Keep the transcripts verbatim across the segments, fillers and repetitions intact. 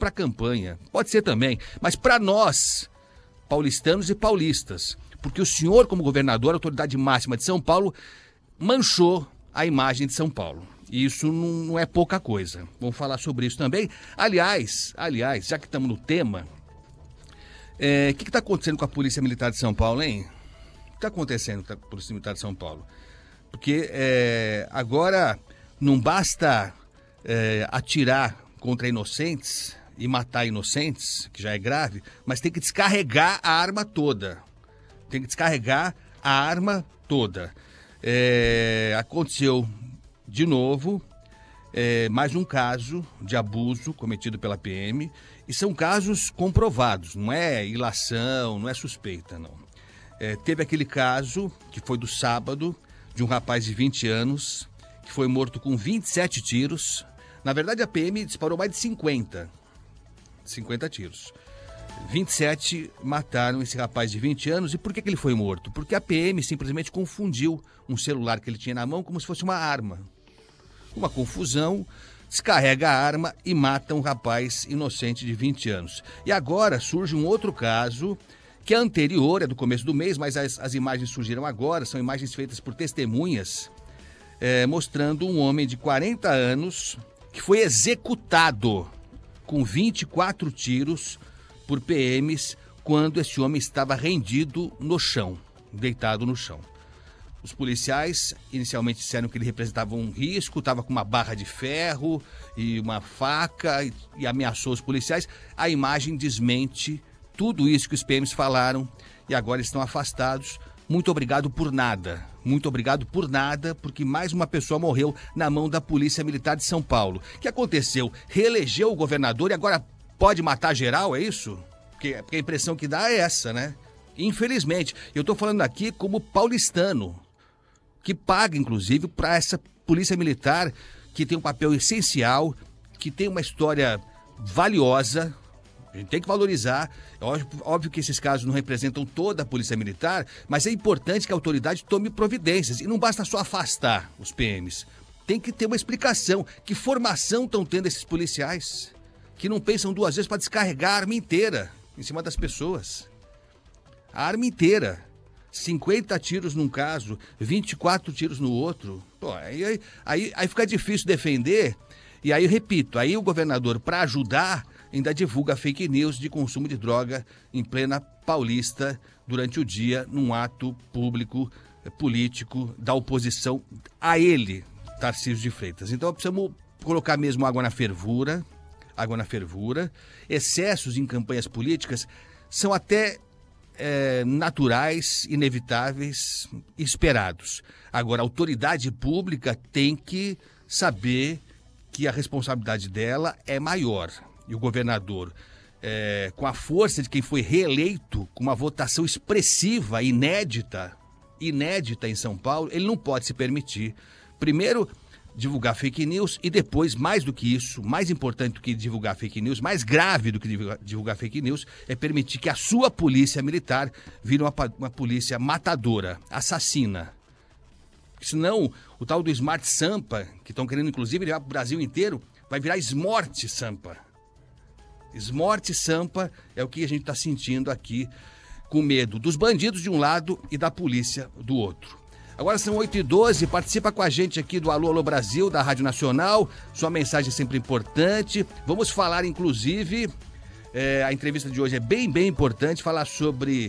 para a campanha. Pode ser também, mas para nós, paulistanos e paulistas, porque o senhor, como governador, autoridade máxima de São Paulo, manchou a imagem de São Paulo. E isso não, não é pouca coisa. Vamos falar sobre isso também. Aliás, aliás, já que estamos no tema, é, o que está acontecendo com a Polícia Militar de São Paulo, hein? O que está acontecendo com a Polícia Militar de São Paulo? Porque é, agora não basta é, atirar contra inocentes e matar inocentes, que já é grave, mas tem que descarregar a arma toda. Tem que descarregar a arma toda. É, aconteceu de novo é, mais um caso de abuso cometido pela P M, e são casos comprovados, não é ilação, não é suspeita, não. É, teve aquele caso que foi do sábado, de um rapaz de vinte anos, que foi morto com vinte e sete tiros. Na verdade, a P M disparou mais de cinquenta. cinquenta tiros. vinte e sete mataram esse rapaz de vinte anos. E por que que ele foi morto? Porque a P M simplesmente confundiu um celular que ele tinha na mão como se fosse uma arma. Uma confusão, descarrega a arma e mata um rapaz inocente de vinte anos. E agora surge um outro caso, que é anterior, é do começo do mês, mas as, as imagens surgiram agora, são imagens feitas por testemunhas, é, mostrando um homem de quarenta anos que foi executado com vinte e quatro tiros por P Ms quando esse homem estava rendido no chão, deitado no chão. Os policiais inicialmente disseram que ele representava um risco, estava com uma barra de ferro e uma faca e, e ameaçou os policiais. A imagem desmente tudo isso que os P Ms falaram e agora estão afastados. Muito obrigado por nada. Muito obrigado por nada, porque mais uma pessoa morreu na mão da Polícia Militar de São Paulo. O que aconteceu? Reelegeu o governador e agora pode matar geral, é isso? Porque, porque a impressão que dá é essa, né? Infelizmente. Eu estou falando aqui como paulistano, que paga, inclusive, para essa Polícia Militar, que tem um papel essencial, que tem uma história valiosa. A gente tem que valorizar. É óbvio, óbvio que esses casos não representam toda a Polícia Militar, mas é importante que a autoridade tome providências. E não basta só afastar os P Ms. Tem que ter uma explicação. Que formação estão tendo esses policiais? Que não pensam duas vezes para descarregar a arma inteira em cima das pessoas. A arma inteira. cinquenta tiros num caso, vinte e quatro tiros no outro. Pô, aí, aí, aí fica difícil defender. E aí, repito, aí o governador, para ajudar, ainda divulga fake news de consumo de droga em plena Paulista durante o dia, num ato público, político, da oposição a ele, Tarcísio de Freitas. Então, precisamos colocar mesmo água na fervura, água na fervura. Excessos em campanhas políticas são até é, naturais, inevitáveis, esperados. Agora, a autoridade pública tem que saber que a responsabilidade dela é maior. E o governador, é, com a força de quem foi reeleito, com uma votação expressiva, inédita, inédita em São Paulo, ele não pode se permitir, primeiro, divulgar fake news e depois, mais do que isso, mais importante do que divulgar fake news, mais grave do que divulgar fake news, é permitir que a sua polícia militar vire uma, uma polícia matadora, assassina. Senão, o tal do Smart Sampa, que estão querendo inclusive levar para o Brasil inteiro, vai virar Smort Sampa. Smort Sampa é o que a gente está sentindo aqui, com medo dos bandidos de um lado e da polícia do outro. Agora são oito e doze, participa com a gente aqui do Alô Alô Brasil, da Rádio Nacional, sua mensagem é sempre importante. Vamos falar, inclusive, é, a entrevista de hoje é bem, bem importante, falar sobre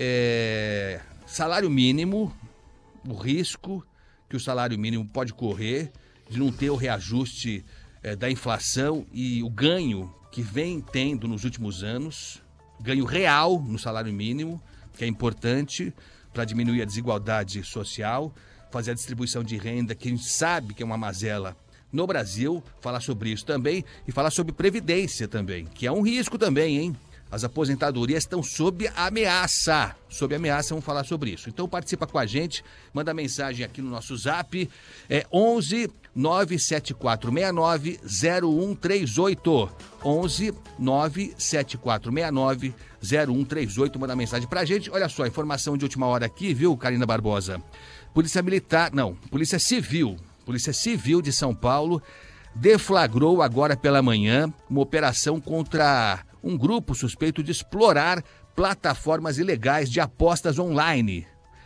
é, salário mínimo, o risco que o salário mínimo pode correr de não ter o reajuste é, da inflação e o ganho que vem tendo nos últimos anos, ganho real no salário mínimo, que é importante para diminuir a desigualdade social, fazer a distribuição de renda, que a gente sabe que é uma mazela no Brasil, falar sobre isso também e falar sobre previdência também, que é um risco também, hein? As aposentadorias estão sob ameaça, sob ameaça, vamos falar sobre isso. Então participa com a gente, manda mensagem aqui no nosso zap, é onze nove sete quatro seis nove zero um três oito, onze nove sete quatro seis nove zero um três oito, manda mensagem pra gente. Olha só, informação de última hora aqui, viu, Karina Barbosa? Polícia Militar, não, Polícia Civil, Polícia Civil de São Paulo deflagrou agora pela manhã uma operação contra um grupo suspeito de explorar plataformas ilegais de apostas online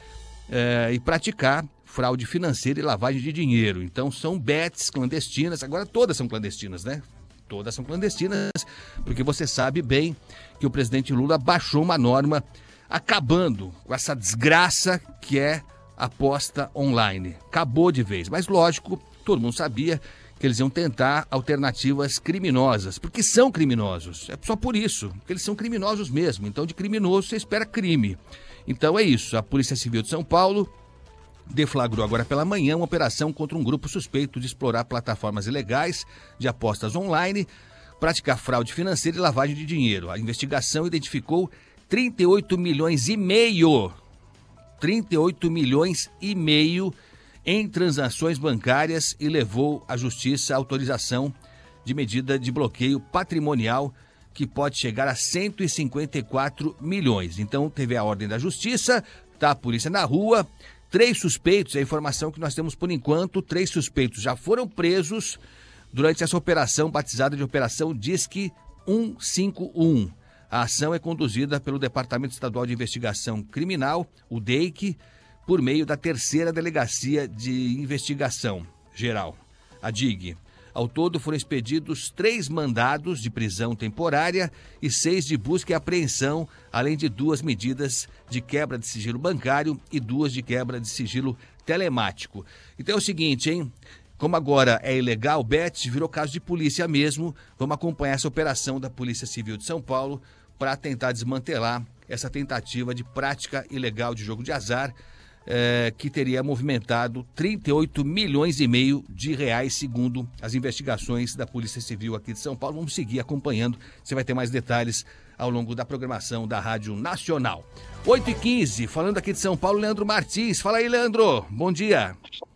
é, e praticar fraude financeira e lavagem de dinheiro. Então são bets clandestinas, agora todas são clandestinas, né? Todas são clandestinas, porque você sabe bem que o presidente Lula baixou uma norma acabando com essa desgraça que é aposta online. Acabou de vez, mas lógico, todo mundo sabia que eles iam tentar alternativas criminosas, porque são criminosos. É só por isso, porque eles são criminosos mesmo. Então de criminoso você espera crime. Então é isso, a Polícia Civil de São Paulo deflagrou agora pela manhã uma operação contra um grupo suspeito de explorar plataformas ilegais de apostas online, praticar fraude financeira e lavagem de dinheiro. A investigação identificou trinta e oito milhões e meio, trinta e oito milhões e meio em transações bancárias e levou à justiça a autorização de medida de bloqueio patrimonial que pode chegar a cento e cinquenta e quatro milhões. Então teve a ordem da justiça, tá a polícia na rua. Três suspeitos, é a informação que nós temos por enquanto, três suspeitos já foram presos durante essa operação batizada de Operação Disque cento e cinquenta e um. A ação é conduzida pelo Departamento Estadual de Investigação Criminal, o D E I C, por meio da terceira Delegacia de Investigação Geral, a D I G. Ao todo foram expedidos três mandados de prisão temporária e seis de busca e apreensão, além de duas medidas de quebra de sigilo bancário e duas de quebra de sigilo telemático. Então é o seguinte, hein? Como agora é ilegal, o bet virou caso de polícia mesmo. Vamos acompanhar essa operação da Polícia Civil de São Paulo para tentar desmantelar essa tentativa de prática ilegal de jogo de azar, É, que teria movimentado trinta e oito milhões e meio de reais, segundo as investigações da Polícia Civil aqui de São Paulo. Vamos seguir acompanhando, você vai ter mais detalhes ao longo da programação da Rádio Nacional. oito e quinze, falando aqui de São Paulo, Leandro Martins. Fala aí, Leandro, bom dia.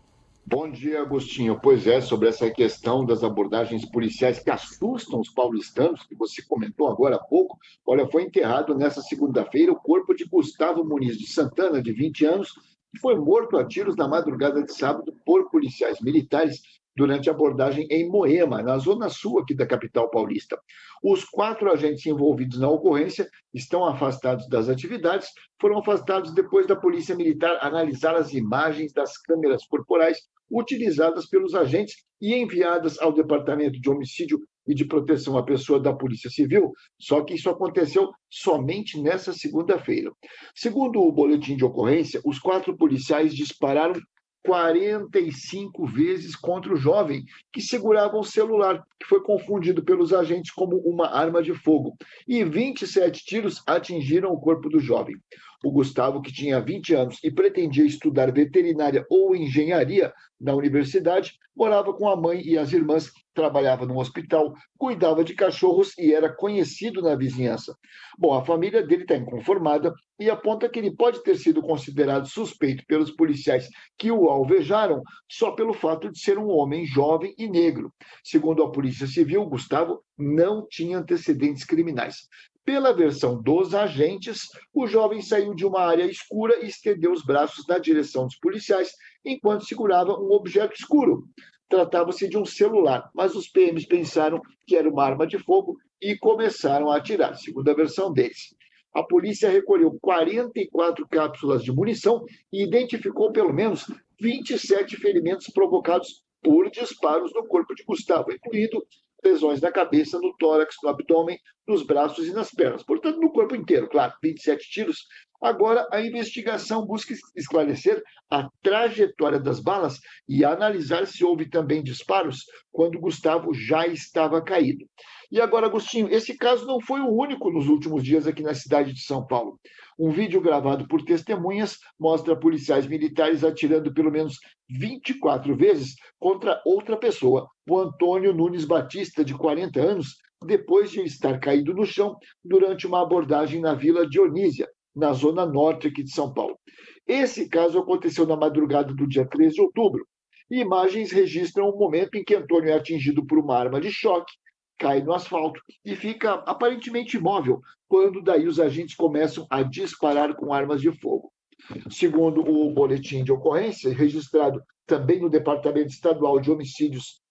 Bom dia, Agostinho. Pois é, sobre essa questão das abordagens policiais que assustam os paulistanos, que você comentou agora há pouco, olha, foi enterrado nessa segunda-feira o corpo de Gustavo Muniz de Santana, de vinte anos, que foi morto a tiros na madrugada de sábado por policiais militares durante a abordagem em Moema, na zona sul aqui da capital paulista. Os quatro agentes envolvidos na ocorrência estão afastados das atividades, foram afastados depois da Polícia Militar analisar as imagens das câmeras corporais utilizadas pelos agentes e enviadas ao Departamento de Homicídio e de Proteção à Pessoa da Polícia Civil, só que isso aconteceu somente nessa segunda-feira. Segundo o boletim de ocorrência, os quatro policiais dispararam quarenta e cinco vezes contra o jovem que segurava um celular, que foi confundido pelos agentes como uma arma de fogo, e vinte e sete tiros atingiram o corpo do jovem. O Gustavo, que tinha vinte anos e pretendia estudar veterinária ou engenharia na universidade, morava com a mãe e as irmãs, trabalhava num hospital, cuidava de cachorros e era conhecido na vizinhança. Bom, a família dele está inconformada e aponta que ele pode ter sido considerado suspeito pelos policiais que o alvejaram só pelo fato de ser um homem jovem e negro. Segundo a Polícia Civil, Gustavo não tinha antecedentes criminais. Pela versão dos agentes, o jovem saiu de uma área escura e estendeu os braços na direção dos policiais enquanto segurava um objeto escuro. Tratava-se de um celular, mas os P Ms pensaram que era uma arma de fogo e começaram a atirar, segundo a versão deles. A polícia recolheu quarenta e quatro cápsulas de munição e identificou pelo menos vinte e sete ferimentos provocados por disparos no corpo de Gustavo, incluindo lesões na cabeça, no tórax, no abdômen, nos braços e nas pernas. Portanto, no corpo inteiro, claro, vinte e sete tiros. Agora, a investigação busca esclarecer a trajetória das balas e analisar se houve também disparos quando Gustavo já estava caído. E agora, Agostinho, esse caso não foi o único nos últimos dias aqui na cidade de São Paulo. Um vídeo gravado por testemunhas mostra policiais militares atirando pelo menos vinte e quatro vezes contra outra pessoa, o Antônio Nunes Batista, de quarenta anos, depois de estar caído no chão durante uma abordagem na Vila Dionísia, na zona norte aqui de São Paulo. Esse caso aconteceu na madrugada do dia treze de outubro. E imagens registram o momento em que Antônio é atingido por uma arma de choque, cai no asfalto e fica aparentemente imóvel, quando daí os agentes começam a disparar com armas de fogo. Segundo o boletim de ocorrência, registrado também no Departamento Estadual de Homicídios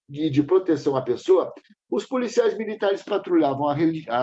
de, de proteção à pessoa, os policiais militares patrulhavam a,